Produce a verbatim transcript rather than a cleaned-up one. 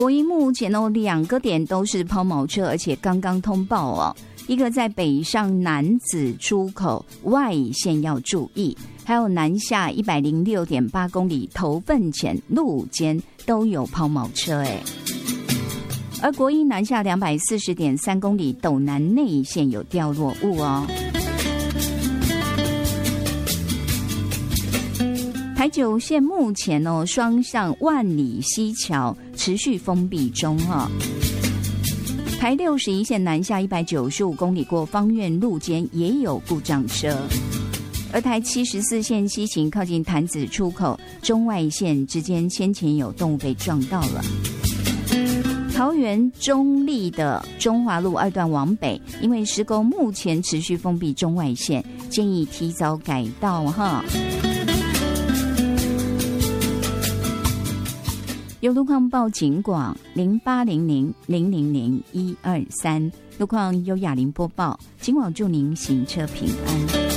国营目前有两个点都是抛锚车，而且刚刚通报哦。一个在北上楠梓出口外线要注意，还有南下一百零六点八公里头份前路间都有抛锚车哎。而国一南下两百四十点三公里斗南内线有掉落物哦。台九线目前哦双向万里溪桥持续封闭中哦。台六十一线南下一百九十五公里过芳苑路间也有故障车，而台七十四线西行靠近潭子出口中外线之间先前有动物被撞到了。桃园中立的中华路二段往北，因为施工目前持续封闭中外线，建议提早改道哈。有路况报警广零八零零零零零一二三，路况由雅玲播报，警广祝您行车平安。